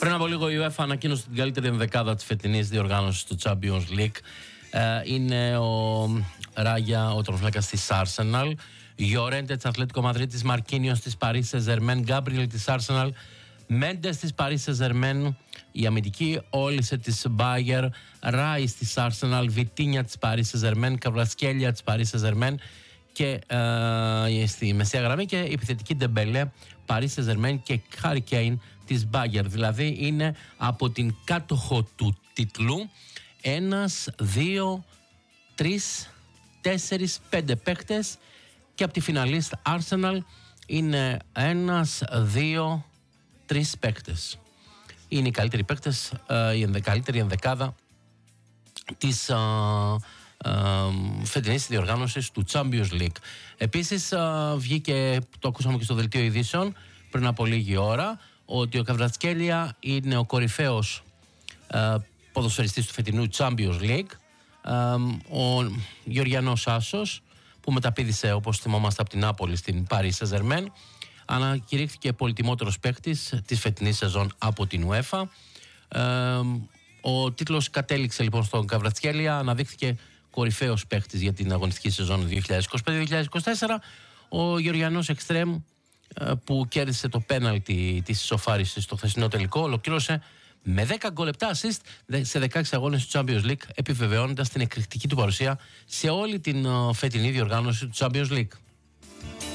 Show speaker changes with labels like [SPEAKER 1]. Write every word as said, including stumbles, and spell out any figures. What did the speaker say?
[SPEAKER 1] Πριν από λίγο η UEFA ανακοίνωσε την καλύτερη ενδεκάδα της φετινής διοργάνωσης του Champions League. Είναι ο Ράγια, ο τερματοφύλακας της Arsenal, Llorente της Ατλέτικο Μαδρίτης, Μαρκίνιος της Paris Saint-Germain, Γκάμπριελ της Arsenal, Μένντες της Paris Saint-Germain, η αμυντική Όλισε της Bayer, Ράις της Arsenal, Βιτίνια της Paris Saint-Germain, Καβρασκέλια της Paris Saint-Germain και ε, στη μεσαία γραμμή και η επιθετική Ντεμπελέ, Paris Saint-Germain και Harry Kane της Bayer. Δηλαδή είναι από την κάτοχο του τίτλου ένας, δύο, τρεις, τέσσερις, πέντε παίκτες και από τη φιναλίστ Arsenal είναι ένας, δύο, τρεις παίκτες. Είναι οι καλύτεροι παίκτες, η καλύτερη ενδεκάδα της α, α, φετινής διοργάνωσης του Champions League. Επίσης α, βγήκε, το ακούσαμε και στο δελτίο ειδήσεων πριν από λίγη ώρα, ότι ο Καβρατσχέλια είναι ο κορυφαίος α, ποδοσφαιριστής του φετινού Champions League. Α, ο Γεωργιανός Άσος, που μεταπήδησε, όπως θυμόμαστε, από την Νάπολη στην Paris Saint-Germain, ανακηρύχθηκε πολυτιμότερος παίκτης της φετινής σεζόν από την UEFA. Ε, ο τίτλος κατέληξε λοιπόν στον Καβρατσχέλια, αναδείχθηκε κορυφαίος παίκτης για την αγωνιστική σεζόν δύο χιλιάδες είκοσι πέντε δύο χιλιάδες είκοσι τέσσερα. Ο Γεωργιανός Εξτρέμ, που κέρδισε το πέναλτι της ισοφάρισης στο χθεσινό τελικό, ολοκλήρωσε με δέκα γκολ, επτά assist σε δεκαέξι αγώνες του Champions League, επιβεβαιώνοντας την εκρηκτική του παρουσία σε όλη την φετινή διοργάνωση του Champions League.